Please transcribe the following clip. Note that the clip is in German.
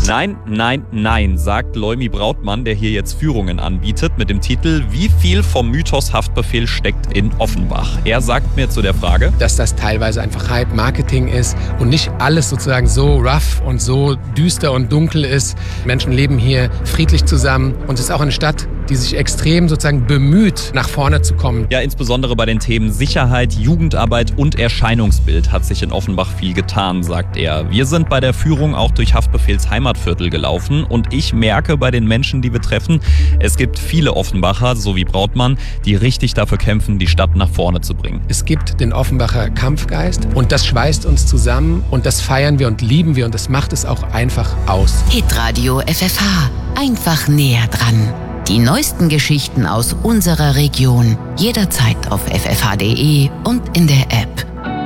Nein, nein, nein, sagt Leumi Brautmann, der hier jetzt Führungen anbietet, mit dem Titel Wie viel vom Mythos Haftbefehl steckt in Offenbach? Er sagt mir zu der Frage, dass das teilweise einfach Hype-Marketing ist und nicht alles sozusagen so rough und so düster und dunkel ist. Menschen leben hier friedlich zusammen und es ist auch eine Stadt, die sich extrem sozusagen bemüht, nach vorne zu kommen. Ja, insbesondere bei den Themen Sicherheit, Jugendarbeit und Erscheinungsbild hat sich in Offenbach viel getan, sagt er. Wir sind bei der Führung auch durch Haftbefehls Heimatviertel gelaufen und ich merke bei den Menschen, die wir treffen, es gibt viele Offenbacher, so wie Brautmann, die richtig dafür kämpfen, die Stadt nach vorne zu bringen. Es gibt den Offenbacher Kampfgeist und das schweißt uns zusammen und das feiern wir und lieben wir und das macht es auch einfach aus. Hitradio FFH, einfach näher dran. Die neuesten Geschichten aus unserer Region, jederzeit auf ffh.de und in der App.